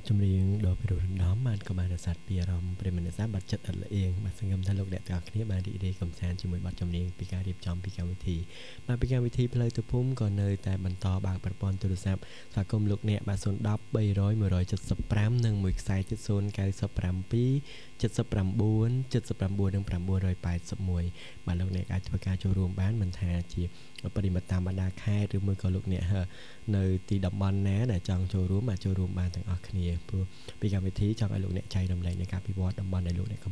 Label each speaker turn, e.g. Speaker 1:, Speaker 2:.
Speaker 1: ចម្រៀងដ៏ពិរោះរណ្ដំបានក៏បានរសាត់ពីអារម្មណ៍ប្រិយមិត្តអ្នកស្ដាប់បាត់ចិត្តឥតល្អៀងបាទសង្ឃឹមថាលោកអ្នកទាំងអស់គ្នាបានរីករាយកំសាន្តជាមួយបទចម្រៀងពីការរៀបចំពីកម្មវិធីបាទពីកម្មវិធីផ្លូវទៅភូមិក៏នៅតែបន្តបើកប្រព័ន្ធទូរស័ព្ទស្វាគមន៍លោកអ្នកបាទ010 300 175និងមួយខ្សែទៀត097 79 79និង981បាទលោកអ្នកអាចធ្វើការចូលរួមបានមិនថាជាប្រិយមិត្តតាមបណ្ដាខេត្តឬមួយក៏លោកអ្នកនៅទីតំបន់ណាដែលចង់ចូលរួមអាចចូលរួមបានទាំងអស់គ្នាព្រោះពីកម្មវិធីចង់ឲ្យលោកអ្នកចែករំលែកនៃការពិវត្តតំបន់ដែលលោកអ្នក